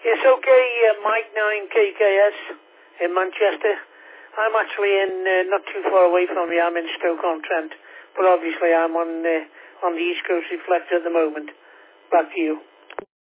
It's okay, Mike 9KKS in Manchester. I'm actually not too far away from you. I'm in Stoke-on-Trent, but obviously I'm on the East Coast Reflector at the moment. Back to you.